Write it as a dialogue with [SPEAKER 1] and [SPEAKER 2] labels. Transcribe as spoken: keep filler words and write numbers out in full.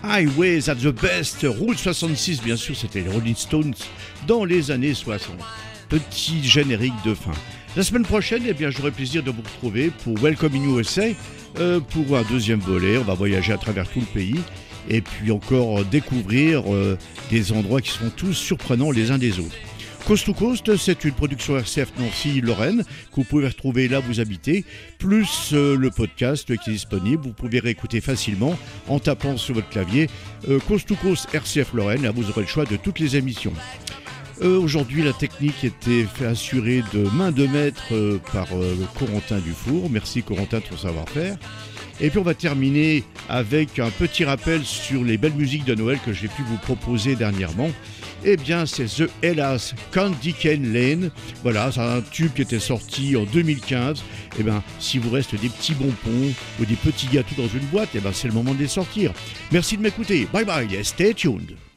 [SPEAKER 1] Highways at the Best, Route soixante-six, bien sûr, c'était les Rolling Stones dans les années soixante. Petit générique de fin. La semaine prochaine, eh bien, j'aurai plaisir de vous retrouver pour Welcome in U S A, euh, pour un deuxième volet. On va voyager à travers tout le pays et puis encore euh, découvrir euh, des endroits qui seront tous surprenants les uns des autres. Coast to Coast, c'est une production R C F Nancy-Lorraine que vous pouvez retrouver là où vous habitez, plus euh, le podcast qui est disponible. Vous pouvez réécouter facilement en tapant sur votre clavier euh, Coast to Coast R C F Lorraine. Là, vous aurez le choix de toutes les émissions. Euh, aujourd'hui, la technique était assurée de main de maître euh, par euh, Corentin Dufour. Merci Corentin de ton savoir-faire. Et puis on va terminer avec un petit rappel sur les belles musiques de Noël que j'ai pu vous proposer dernièrement. Eh bien, c'est The Hellas Candy Cane Lane. Voilà, c'est un tube qui était sorti en deux mille quinze. Eh bien, si vous reste des petits bonbons ou des petits gâteaux dans une boîte, eh bien, c'est le moment de les sortir. Merci de m'écouter. Bye bye et stay tuned.